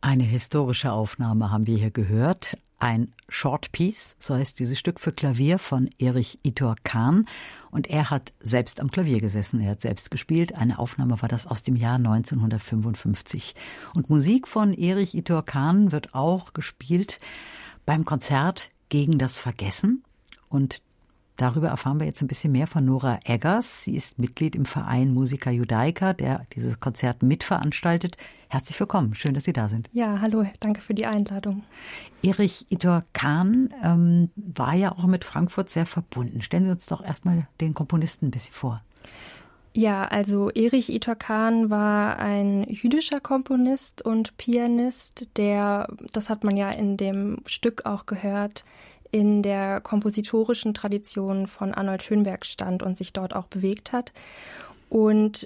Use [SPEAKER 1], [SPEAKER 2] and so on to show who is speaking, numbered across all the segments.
[SPEAKER 1] Eine historische Aufnahme haben wir hier gehört. Ein Short Piece, so heißt dieses Stück für Klavier von Erich Itor Kahn. Und er hat selbst am Klavier gesessen, er hat selbst gespielt. Eine Aufnahme war das aus dem Jahr 1955. Und Musik von Erich Itor Kahn wird auch gespielt beim Konzert gegen das Vergessen. Und darüber erfahren wir jetzt ein bisschen mehr von Nora Eggers. Sie ist Mitglied im Verein Musica Judaica, der dieses Konzert mitveranstaltet. Herzlich willkommen, schön, dass Sie da sind.
[SPEAKER 2] Ja, hallo, danke für die Einladung.
[SPEAKER 1] Erich Itor Kahn war ja auch mit Frankfurt sehr verbunden. Stellen Sie uns doch erstmal den Komponisten ein bisschen vor.
[SPEAKER 2] Ja, also Erich Itor Kahn war ein jüdischer Komponist und Pianist, der, das hat man ja in dem Stück auch gehört, in der kompositorischen Tradition von Arnold Schönberg stand und sich dort auch bewegt hat. Und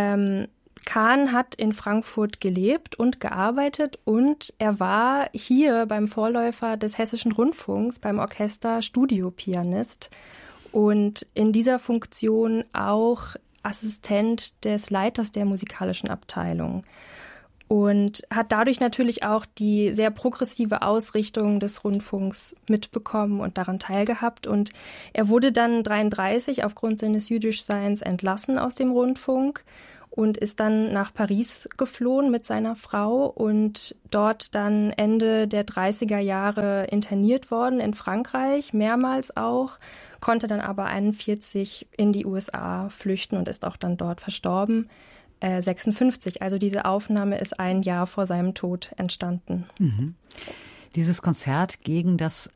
[SPEAKER 2] Kahn hat in Frankfurt gelebt und gearbeitet und er war hier beim Vorläufer des Hessischen Rundfunks, beim Orchester Studiopianist und in dieser Funktion auch Assistent des Leiters der musikalischen Abteilung. Und hat dadurch natürlich auch die sehr progressive Ausrichtung des Rundfunks mitbekommen und daran teilgehabt. Und er wurde dann 1933 aufgrund seines Jüdischseins entlassen aus dem Rundfunk und ist dann nach Paris geflohen mit seiner Frau und dort dann Ende der 30er Jahre interniert worden in Frankreich, mehrmals auch, konnte dann aber 1941 in die USA flüchten und ist auch dann dort verstorben. 56. Also diese Aufnahme ist ein Jahr vor seinem Tod entstanden.
[SPEAKER 1] Mhm. Dieses Konzert gegen das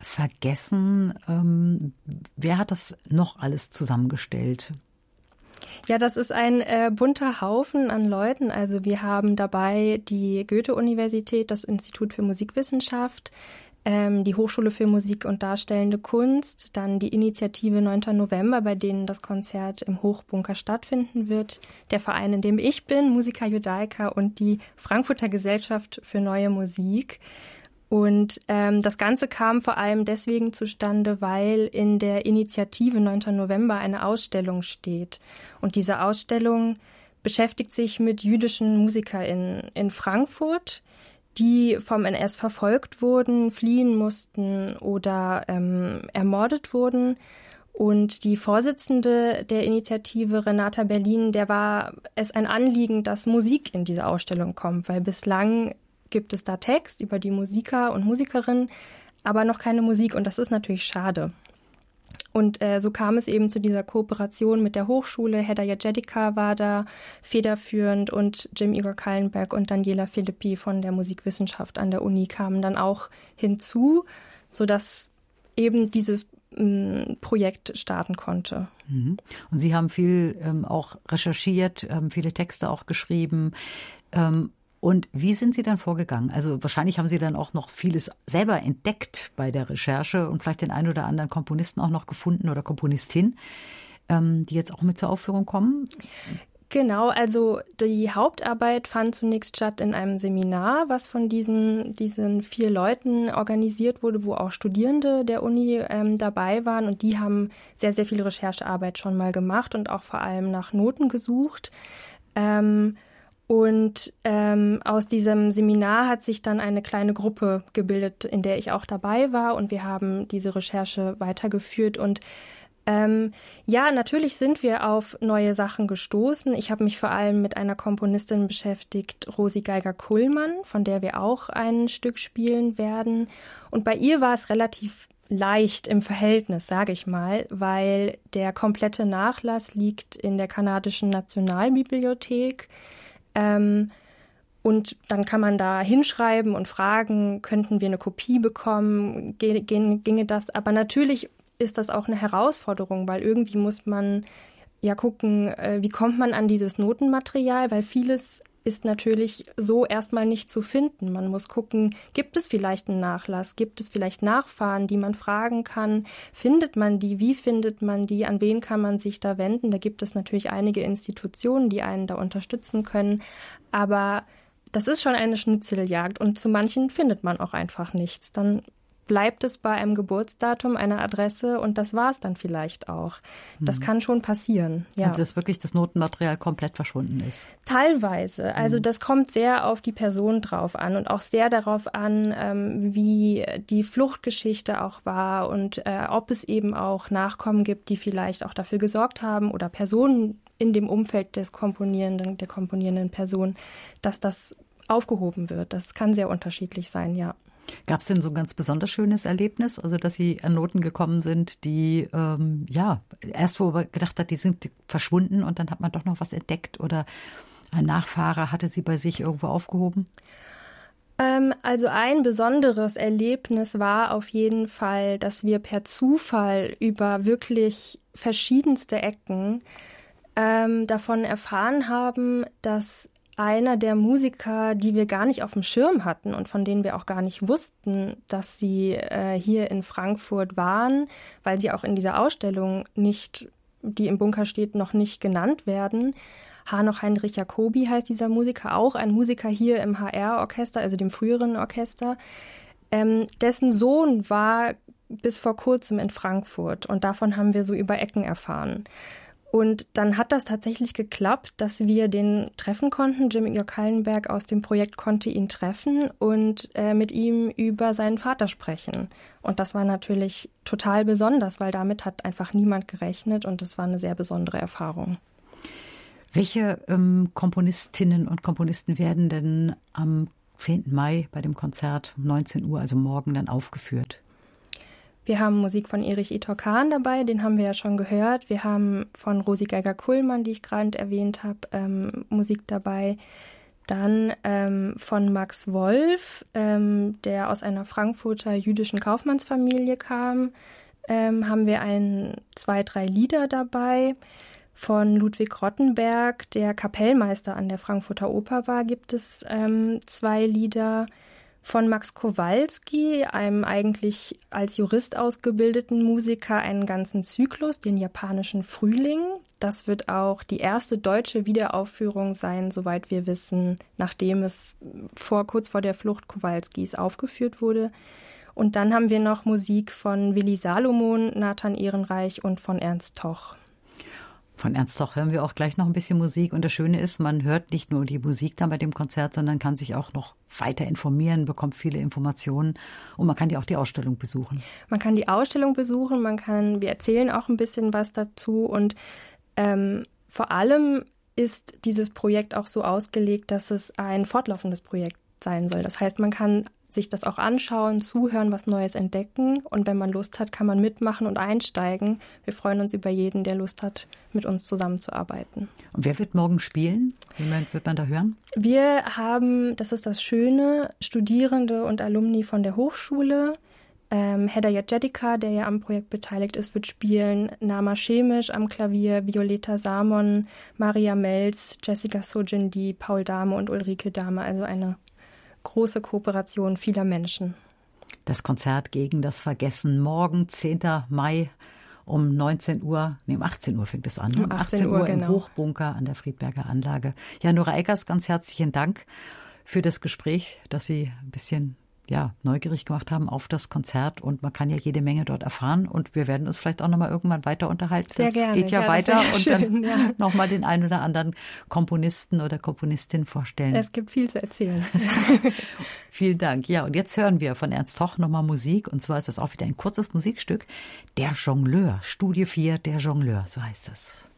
[SPEAKER 1] Vergessen, wer hat das noch alles zusammengestellt?
[SPEAKER 2] Ja, das ist ein bunter Haufen an Leuten. Also wir haben dabei die Goethe-Universität, das Institut für Musikwissenschaft, die Hochschule für Musik und Darstellende Kunst, dann die Initiative 9. November, bei denen das Konzert im Hochbunker stattfinden wird, der Verein, in dem ich bin, Musica Judaica und die Frankfurter Gesellschaft für Neue Musik. Und das Ganze kam vor allem deswegen zustande, weil in der Initiative 9. November eine Ausstellung steht. Und diese Ausstellung beschäftigt sich mit jüdischen MusikerInnen in Frankfurt, die vom NS verfolgt wurden, fliehen mussten oder ermordet wurden. Und die Vorsitzende der Initiative, Renata Berlin, der war es ein Anliegen, dass Musik in diese Ausstellung kommt, weil bislang gibt es da Text über die Musiker und Musikerinnen, aber noch keine Musik und das ist natürlich schade. Und so kam es eben zu dieser Kooperation mit der Hochschule. Hedda Jededica war da federführend und Jim Igor Kallenberg und Daniela Philippi von der Musikwissenschaft an der Uni kamen dann auch hinzu, sodass eben dieses Projekt starten konnte.
[SPEAKER 1] Mhm. Und Sie haben viel auch recherchiert, viele Texte auch geschrieben. Und wie sind Sie dann vorgegangen? Also wahrscheinlich haben Sie dann auch noch vieles selber entdeckt bei der Recherche und vielleicht den einen oder anderen Komponisten auch noch gefunden oder Komponistin, die jetzt auch mit zur Aufführung kommen?
[SPEAKER 2] Genau, also die Hauptarbeit fand zunächst statt in einem Seminar, was von diesen 4 Leuten organisiert wurde, wo auch Studierende der Uni dabei waren. Und die haben sehr, sehr viel Recherchearbeit schon mal gemacht und auch vor allem nach Noten gesucht. Und aus diesem Seminar hat sich dann eine kleine Gruppe gebildet, in der ich auch dabei war. Und wir haben diese Recherche weitergeführt. Und ja, natürlich sind wir auf neue Sachen gestoßen. Ich habe mich vor allem mit einer Komponistin beschäftigt, Rosi Geiger-Kullmann, von der wir auch ein Stück spielen werden. Und bei ihr war es relativ leicht im Verhältnis, sage ich mal, weil der komplette Nachlass liegt in der kanadischen Nationalbibliothek. Und dann kann man da hinschreiben und fragen, könnten wir eine Kopie bekommen, ginge das? Aber natürlich ist das auch eine Herausforderung, weil irgendwie muss man ja gucken, wie kommt man an dieses Notenmaterial, weil vieles ist natürlich so erstmal nicht zu finden. Man muss gucken, gibt es vielleicht einen Nachlass, gibt es vielleicht Nachfahren, die man fragen kann, findet man die, wie findet man die, an wen kann man sich da wenden? Da gibt es natürlich einige Institutionen, die einen da unterstützen können, aber das ist schon eine Schnitzeljagd und zu manchen findet man auch einfach nichts. Dann bleibt es bei einem Geburtsdatum, einer Adresse und das war es dann vielleicht auch. Das kann schon passieren. Ja.
[SPEAKER 1] Also dass wirklich das Notenmaterial komplett verschwunden ist?
[SPEAKER 2] Teilweise. Also das kommt sehr auf die Person drauf an und auch sehr darauf an, wie die Fluchtgeschichte auch war und ob es eben auch Nachkommen gibt, die vielleicht auch dafür gesorgt haben oder Personen in dem Umfeld der komponierenden Person, dass das aufgehoben wird. Das kann sehr unterschiedlich sein, ja.
[SPEAKER 1] Gab es denn so ein ganz besonders schönes Erlebnis, also dass Sie an Noten gekommen sind, die, erst wo man gedacht hat, die sind verschwunden und dann hat man doch noch was entdeckt oder ein Nachfahre hatte sie bei sich irgendwo aufgehoben?
[SPEAKER 2] Also ein besonderes Erlebnis war auf jeden Fall, dass wir per Zufall über wirklich verschiedenste Ecken davon erfahren haben, dass einer der Musiker, die wir gar nicht auf dem Schirm hatten und von denen wir auch gar nicht wussten, dass sie hier in Frankfurt waren, weil sie auch in dieser Ausstellung nicht, die im Bunker steht, noch nicht genannt werden. Hanoch Heinrich Jacobi heißt dieser Musiker, auch ein Musiker hier im HR-Orchester, also dem früheren Orchester. Dessen Sohn war bis vor kurzem in Frankfurt und davon haben wir so über Ecken erfahren. Und dann hat das tatsächlich geklappt, dass wir den treffen konnten. Jörg Hallenberg aus dem Projekt konnte ihn treffen und mit ihm über seinen Vater sprechen. Und das war natürlich total besonders, weil damit hat einfach niemand gerechnet und das war eine sehr besondere Erfahrung.
[SPEAKER 1] Welche Komponistinnen und Komponisten werden denn am 10. Mai bei dem Konzert um 19 Uhr, also morgen, dann aufgeführt?
[SPEAKER 2] Wir haben Musik von Erich Itor Kahn dabei, den haben wir ja schon gehört. Wir haben von Rosi Geiger-Kullmann, die ich gerade erwähnt habe, Musik dabei. Dann von Max Wolf, der aus einer Frankfurter jüdischen Kaufmannsfamilie kam, haben wir 2, 3 Lieder dabei. Von Ludwig Rottenberg, der Kapellmeister an der Frankfurter Oper war, gibt es 2 Lieder. Von Max Kowalski, einem eigentlich als Jurist ausgebildeten Musiker, einen ganzen Zyklus, den japanischen Frühling. Das wird auch die erste deutsche Wiederaufführung sein, soweit wir wissen, nachdem es kurz vor der Flucht Kowalskis aufgeführt wurde. Und dann haben wir noch Musik von Willi Salomon, Nathan Ehrenreich und von Ernst Toch.
[SPEAKER 1] Von Ernst Toch hören wir auch gleich noch ein bisschen Musik. Und das Schöne ist, man hört nicht nur die Musik dann bei dem Konzert, sondern kann sich auch noch weiter informieren, bekommt viele Informationen und man kann ja auch die Ausstellung besuchen.
[SPEAKER 2] Man kann die Ausstellung besuchen, wir erzählen auch ein bisschen was dazu und vor allem ist dieses Projekt auch so ausgelegt, dass es ein fortlaufendes Projekt sein soll. Das heißt, man kann sich das auch anschauen, zuhören, was Neues entdecken. Und wenn man Lust hat, kann man mitmachen und einsteigen. Wir freuen uns über jeden, der Lust hat, mit uns zusammenzuarbeiten.
[SPEAKER 1] Und wer wird morgen spielen? Wen wird man da hören?
[SPEAKER 2] Wir haben, das ist das Schöne, Studierende und Alumni von der Hochschule. Hedda Jedjedika, der ja am Projekt beteiligt ist, wird spielen. Nama Schemisch am Klavier, Violeta Samon, Maria Melz, Jessica Sojindi, Paul Dahme und Ulrike Dahme. Also eine große Kooperation vieler Menschen.
[SPEAKER 1] Das Konzert gegen das Vergessen morgen, 10. Mai um 18 Uhr fängt es an.
[SPEAKER 2] Um 18 Uhr
[SPEAKER 1] im
[SPEAKER 2] genau.
[SPEAKER 1] Hochbunker an der Friedberger Anlage. Ja, Nora Eckers, ganz herzlichen Dank für das Gespräch, dass Sie ein bisschen neugierig gemacht haben auf das Konzert und man kann ja jede Menge dort erfahren und wir werden uns vielleicht auch noch mal irgendwann weiter unterhalten.
[SPEAKER 2] Sehr gerne.
[SPEAKER 1] Geht ja weiter und
[SPEAKER 2] schön,
[SPEAKER 1] dann noch mal den einen oder anderen Komponisten oder Komponistin vorstellen.
[SPEAKER 2] Es gibt viel zu erzählen.
[SPEAKER 1] Vielen Dank. Ja, und jetzt hören wir von Ernst Toch noch mal Musik und zwar ist das auch wieder ein kurzes Musikstück. Der Jongleur, Studie 4, der Jongleur, so heißt es.